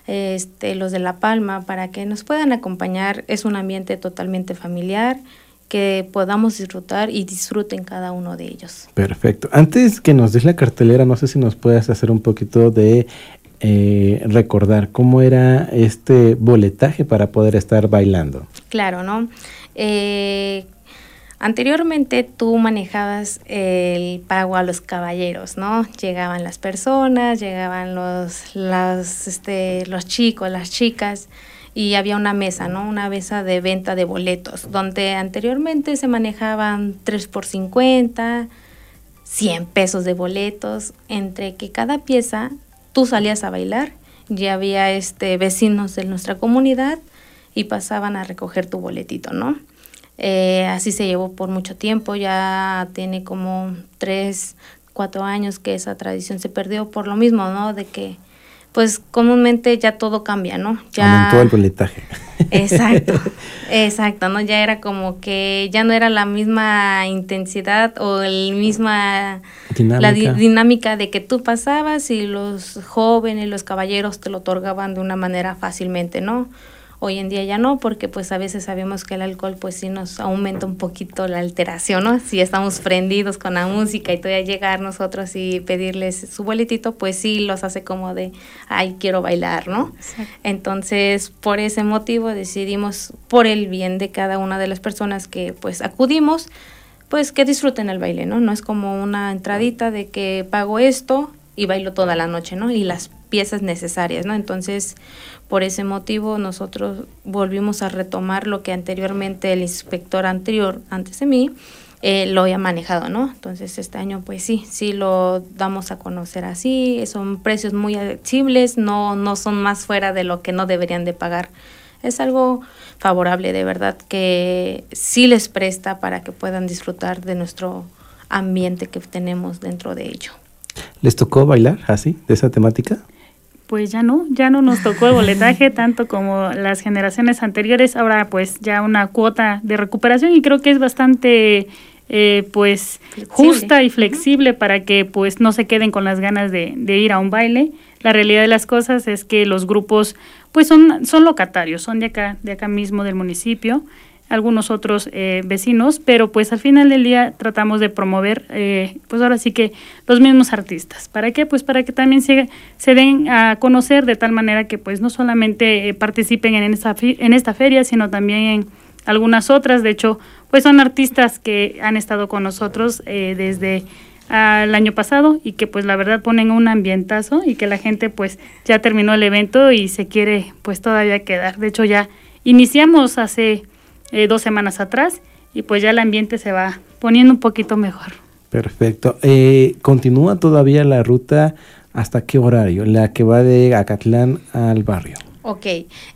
los de La Palma, para que nos puedan acompañar. Es un ambiente totalmente familiar, que podamos disfrutar y disfruten cada uno de ellos. Perfecto. Antes que nos des la cartelera, no sé si nos puedes hacer un poquito de recordar cómo era este boletaje para poder estar bailando. Claro, ¿no? Anteriormente tú manejabas el pago a los caballeros, ¿no? Llegaban las personas, llegaban los chicos, las chicas, y había una mesa, ¿no? Una mesa de venta de boletos, donde anteriormente se manejaban 3 por 50, 100 pesos de boletos, entre que cada pieza tú salías a bailar, ya había vecinos de nuestra comunidad y pasaban a recoger tu boletito, ¿no? Así se llevó por mucho tiempo, ya tiene como 3, 4 años que esa tradición se perdió por lo mismo, ¿no? De que pues comúnmente ya todo cambia, ¿no? Ya aumentó el boletaje. Exacto, ¿no? Ya era como que ya no era la misma intensidad o el misma dinámica de que tú pasabas y los jóvenes, los caballeros te lo otorgaban de una manera fácilmente, ¿no? Hoy en día ya no, porque pues a veces sabemos que el alcohol pues sí nos aumenta un poquito la alteración, ¿no? Si estamos prendidos con la música y todavía llegar nosotros y pedirles su boletito, pues sí los hace como de, ay, quiero bailar, ¿no? Exacto. Entonces, por ese motivo decidimos, por el bien de cada una de las personas que pues acudimos, pues que disfruten el baile, ¿no? No es como una entradita de que pago esto y bailo toda la noche, ¿no? Y las piezas necesarias, ¿no? Entonces, por ese motivo nosotros volvimos a retomar lo que anteriormente el inspector anterior, antes de mí, lo había manejado, ¿no? Entonces este año pues sí lo damos a conocer así, son precios muy accesibles, no son más fuera de lo que no deberían de pagar. Es algo favorable, de verdad, que sí les presta para que puedan disfrutar de nuestro ambiente que tenemos dentro de ello. ¿Les tocó bailar así, de esa temática? Pues ya no nos tocó el boletaje tanto como las generaciones anteriores. Ahora pues ya una cuota de recuperación y creo que es bastante pues flexible, justa y flexible para que pues no se queden con las ganas de ir a un baile. La realidad de las cosas es que los grupos pues son locatarios, son de acá mismo del municipio, algunos otros vecinos, pero pues al final del día tratamos de promover pues ahora sí que los mismos artistas. ¿Para qué? Pues para que también se den a conocer de tal manera que pues no solamente participen en esta feria, sino también en algunas otras. De hecho, pues son artistas que han estado con nosotros desde el año pasado y que pues la verdad ponen un ambientazo y que la gente pues ya terminó el evento y se quiere pues todavía quedar. De hecho ya iniciamos hace 2 semanas atrás y pues ya el ambiente se va poniendo un poquito mejor. Perfecto. ¿Continúa todavía la ruta hasta qué horario? La que va de Acatlán al barrio. Ok,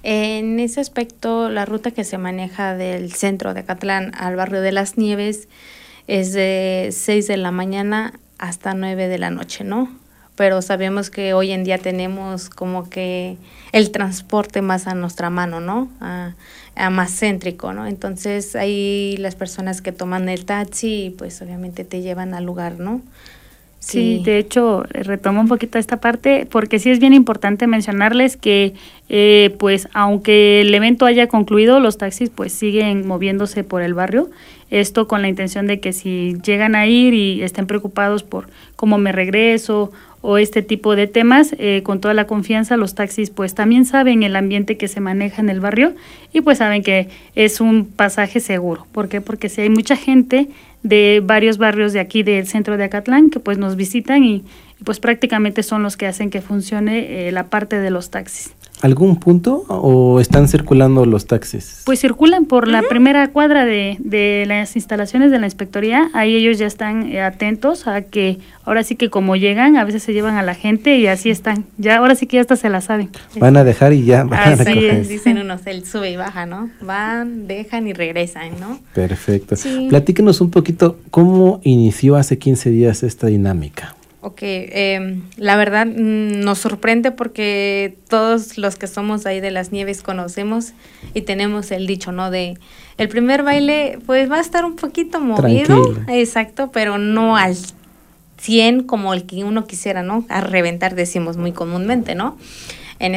en ese aspecto la ruta que se maneja del centro de Acatlán al barrio de Las Nieves es de 6 de la mañana hasta 9 de la noche, ¿no? Pero sabemos que hoy en día tenemos como que el transporte más a nuestra mano, ¿no? A más céntrico, ¿no? Entonces ahí las personas que toman el taxi, pues obviamente te llevan al lugar, ¿no? Sí, de hecho, retomo un poquito esta parte porque sí es bien importante mencionarles que pues aunque el evento haya concluido, los taxis pues siguen moviéndose por el barrio. Esto con la intención de que si llegan a ir y estén preocupados por cómo me regreso o este tipo de temas, con toda la confianza los taxis pues también saben el ambiente que se maneja en el barrio y pues saben que es un pasaje seguro. ¿Por qué? Porque si hay mucha gente de varios barrios de aquí del centro de Acatlán que pues nos visitan y pues prácticamente son los que hacen que funcione la parte de los taxis. ¿Algún punto o están circulando los taxis? Pues circulan por la primera cuadra de las instalaciones de la inspectoría. Ahí ellos ya están atentos a que ahora sí que como llegan, a veces se llevan a la gente y así están. Ya ahora sí que ya hasta se la saben. Van a dejar y ya van a recoger. Así es, dicen unos, el sube y baja, ¿no? Van, dejan y regresan, ¿no? Perfecto. Sí. Platíquenos un poquito cómo inició hace 15 días esta dinámica. Ok, la verdad nos sorprende porque todos los que somos ahí de Las Nieves conocemos y tenemos el dicho, ¿no? De el primer baile pues va a estar un poquito movido, tranquilo. Exacto, pero no al 100 como el que uno quisiera, ¿no? A reventar decimos muy comúnmente, ¿no?